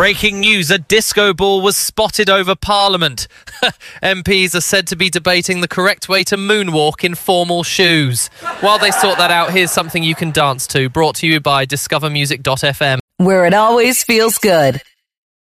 Breaking news, a disco ball was spotted over Parliament. MPs are said to be debating the correct way to moonwalk in formal shoes. While they sort that out, here's something you can dance to, brought to you by discovermusic.fm. Where it always feels good.